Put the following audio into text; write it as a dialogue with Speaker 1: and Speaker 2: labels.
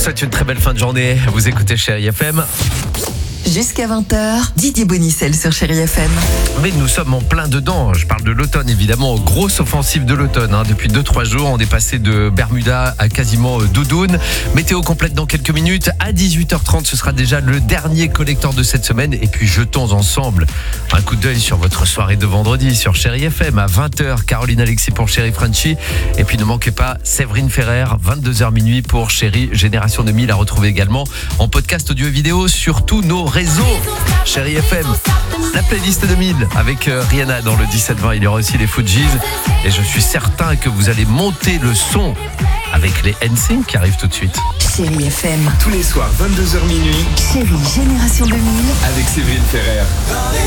Speaker 1: souhaite une très belle fin de journée. Vous écoutez Chérie FM.
Speaker 2: Jusqu'à 20h, Didier Bonicel sur Chérie FM.
Speaker 1: Mais nous sommes en plein dedans. Je parle de l'automne, évidemment. Grosse offensive de l'automne. Depuis 2-3 jours, on est passé de Bermuda à quasiment doudoune. Météo complète dans quelques minutes. À 18h30, ce sera déjà le dernier collector de cette semaine. Et puis, jetons ensemble un coup d'œil sur votre soirée de vendredi sur Chérie FM. À 20h, Caroline Alexis pour Chérie Frenchy. Et puis, ne manquez pas Séverine Ferrer, 22h minuit pour Chérie Génération 2000. À retrouver également en podcast audio et vidéo sur tous nos réseaux. Chérie FM, la playlist 2000 avec Rihanna dans le 17-20. Il y aura aussi les Fujis. Et je suis certain que vous allez monter le son avec les NSYNC qui arrivent tout de suite.
Speaker 2: Chérie FM.
Speaker 3: Tous les soirs, 22h minuit,
Speaker 2: Chérie Génération 2000.
Speaker 3: avec Séverine Ferrer.